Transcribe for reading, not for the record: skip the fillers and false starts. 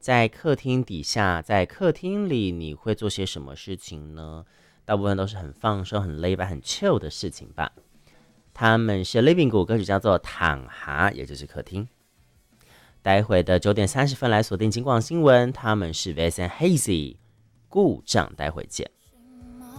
在客厅底下，在客厅里你会做些什么事情呢？大部分都是很放松、很 lay back、很 chill 的事情吧。他们是 Living 谷歌曲叫做躺哈，也就是客厅。待会的9点30分来锁定金广新闻，他们是 Vast and Hazy 故障，待会见。